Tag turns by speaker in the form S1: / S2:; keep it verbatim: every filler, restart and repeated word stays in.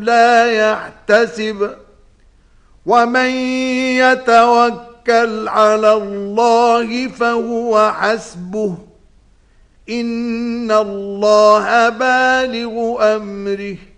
S1: لا يحتسب ومن يتوكل على الله فهو حسبه إن الله بالغ أمره